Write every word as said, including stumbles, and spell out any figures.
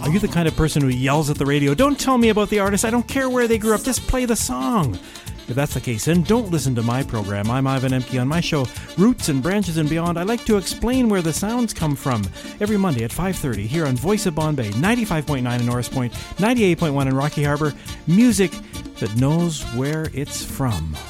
Are you the kind of person who yells at the radio, "Don't tell me about the artist, I don't care where they grew up, just play the song"? If that's the case, then don't listen to my program. I'm Ivan Emke. On my show, Roots and Branches and Beyond, I like to explain where the sounds come from. Every Monday at five thirty here on Voice of Bombay, ninety-five point nine in Norris Point, ninety-eight point one in Rocky Harbour. Music that knows where it's from.